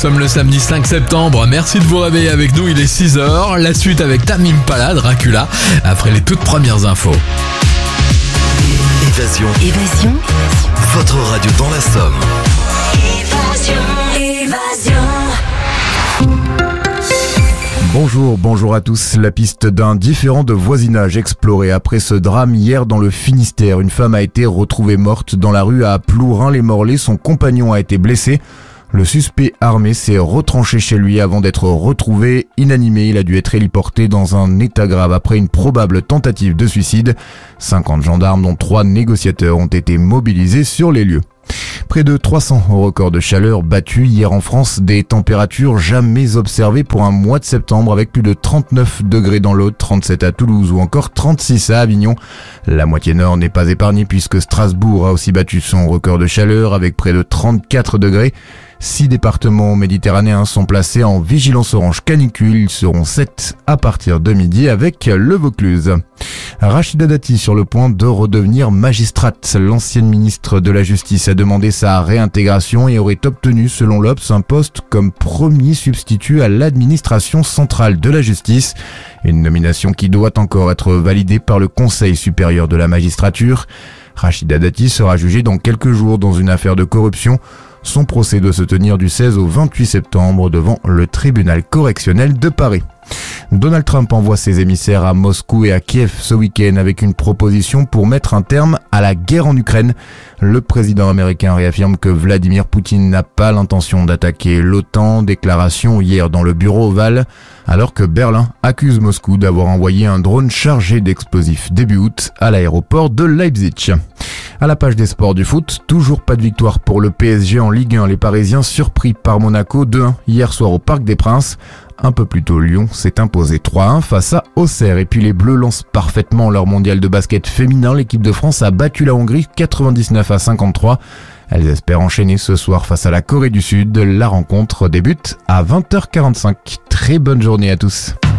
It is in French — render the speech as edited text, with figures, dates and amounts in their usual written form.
sommes le samedi 5 septembre. Merci de vous réveiller avec nous, il est 6h. La suite avec Tame Impala, Dracula, après les toutes premières infos. Évasion. Votre radio dans la Somme. Évasion. Bonjour à tous. La piste d'un différend de voisinage explorée après ce drame hier dans le Finistère. Une femme a été retrouvée morte dans la rue à Plourin-les-Morlaix. Son compagnon a été blessé. Le suspect armé s'est retranché chez lui avant d'être retrouvé inanimé. Il a dû être héliporté dans un état grave après une probable tentative de suicide. 50 gendarmes dont 3 négociateurs ont été mobilisés sur les lieux. Près de 300 records de chaleur battus hier en France, des températures jamais observées pour un mois de septembre avec plus de 39 degrés dans l'Aude, 37 à Toulouse ou encore 36 à Avignon. La moitié nord n'est pas épargnée puisque Strasbourg a aussi battu son record de chaleur avec près de 34 degrés. 6 départements méditerranéens sont placés en vigilance orange canicule. Ils seront 7 à partir de midi avec le Vaucluse. Rachida Dati sur le point de redevenir magistrate. L'ancienne ministre de la Justice a demandé sa réintégration et aurait obtenu, selon l'Obs, un poste comme premier substitut à l'administration centrale de la justice. Une nomination qui doit encore être validée par le Conseil supérieur de la magistrature. Rachida Dati sera jugée dans quelques jours dans une affaire de corruption. Son procès doit se tenir du 16 au 28 septembre devant le tribunal correctionnel de Paris. Donald Trump envoie ses émissaires à Moscou et à Kiev ce week-end avec une proposition pour mettre un terme à la guerre en Ukraine. Le président américain réaffirme que Vladimir Poutine n'a pas l'intention d'attaquer l'OTAN, déclaration hier dans le bureau ovale, alors que Berlin accuse Moscou d'avoir envoyé un drone chargé d'explosifs début août à l'aéroport de Leipzig. À la page des sports du foot, toujours pas de victoire pour le PSG en Ligue 1. Les Parisiens surpris par Monaco 2-1 hier soir au Parc des Princes. Un peu plus tôt, Lyon s'est imposé 3-1 face à Auxerre. Et puis les Bleus lancent parfaitement leur mondial de basket féminin. L'équipe de France a battu la Hongrie 99-53. Elles espèrent enchaîner ce soir face à la Corée du Sud. La rencontre débute à 20h45. Très bonne journée à tous.